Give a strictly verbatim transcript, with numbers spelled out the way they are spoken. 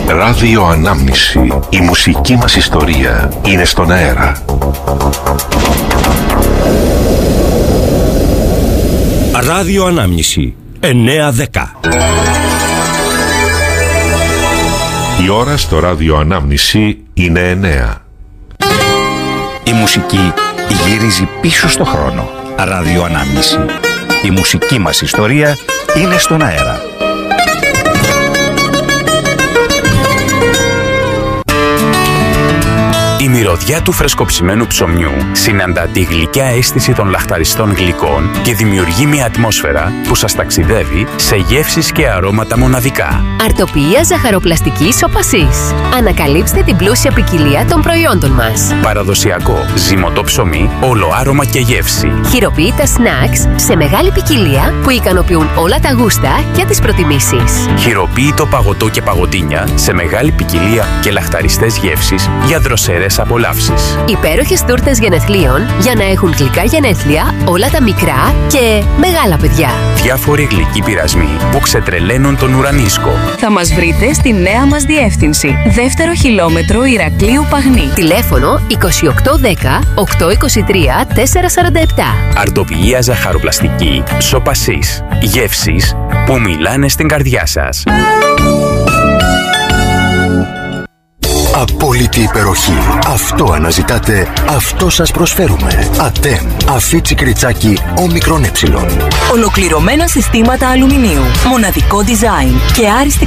Ράδιο Ανάμνηση. Η μουσική μας ιστορία είναι στον αέρα. Ράδιο Ανάμνηση εννιά δέκα. Η ώρα στο Ράδιο Ανάμνηση είναι εννιά. Η μουσική γυρίζει πίσω στο χρόνο. Ράδιο Ανάμνηση. Η μουσική μας ιστορία είναι στον αέρα. Η μυρωδιά του φρεσκοψημένου ψωμιού συναντά τη γλυκιά αίσθηση των λαχταριστών γλυκών και δημιουργεί μια ατμόσφαιρα που σας ταξιδεύει σε γεύσεις και αρώματα μοναδικά. Αρτοποιία ζαχαροπλαστική Σοπασής. Ανακαλύψτε την πλούσια ποικιλία των προϊόντων μας. Παραδοσιακό ζυμωτό ψωμί, ολοάρωμα και γεύση. Χειροποίητα snacks σε μεγάλη ποικιλία που ικανοποιούν όλα τα γούστα και τις προτιμήσεις. Χειροποίητο παγωτό και παγωτίνια σε μεγάλη ποικιλία και λαχταριστές γεύσεις για δροσερές απολαύσεις. Υπέροχες τούρτες γενεθλίων για να έχουν γλυκά γενέθλια όλα τα μικρά και μεγάλα παιδιά. Διάφοροι γλυκοί πειρασμοί που ξετρελαίνουν τον ουρανίσκο. Θα μας βρείτε στη νέα μας διεύθυνση. Δεύτερο χιλιόμετρο Ηρακλείου Παγνή. Τηλέφωνο είκοσι οκτώ δέκα οκτακόσια είκοσι τρία τετρακόσια σαράντα επτά. Αρτοποιία ζαχαροπλαστική Σοπασής. Γεύσεις που μιλάνε στην καρδιά σας. Απόλυτη υπεροχή. Αυτό αναζητάτε, αυτό σας προσφέρουμε. ΑΤΕΜ. Αφίτσι κριτσάκι όμικρον ε. Ολοκληρωμένα συστήματα αλουμινίου. Μοναδικό design και άριστη